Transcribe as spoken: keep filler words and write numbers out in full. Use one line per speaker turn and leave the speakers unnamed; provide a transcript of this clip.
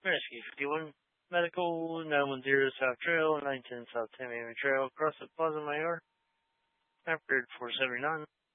Rescue fifty-one. Medical nine one zero South Trail, nine ten South Tamiami Trail, across the Plaza Mayor. Map grid four seventy-nine.